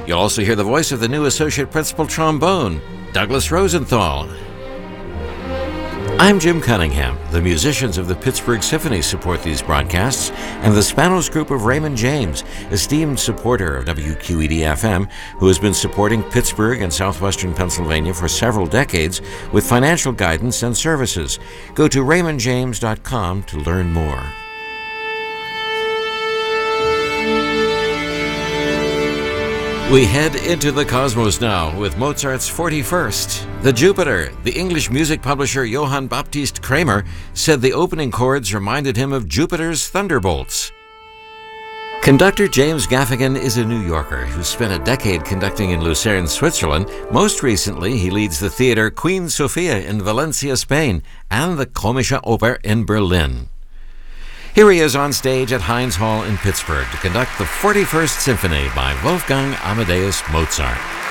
You'll also hear the voice of the new Associate Principal Trombone, Douglas Rosenthal. I'm Jim Cunningham. The musicians of the Pittsburgh Symphony support these broadcasts, and the Spanos Group of Raymond James, esteemed supporter of WQED-FM, who has been supporting Pittsburgh and southwestern Pennsylvania for several decades with financial guidance and services. Go to raymondjames.com to learn more. We head into the cosmos now with Mozart's 41st. The Jupiter. The English music publisher Johann Baptist Kramer said the opening chords reminded him of Jupiter's thunderbolts. Conductor James Gaffigan is a New Yorker who spent a decade conducting in Lucerne, Switzerland. Most recently, he leads the theater Queen Sofia in Valencia, Spain, and the Komische Oper in Berlin. Here he is on stage at Heinz Hall in Pittsburgh to conduct the 41st Symphony by Wolfgang Amadeus Mozart.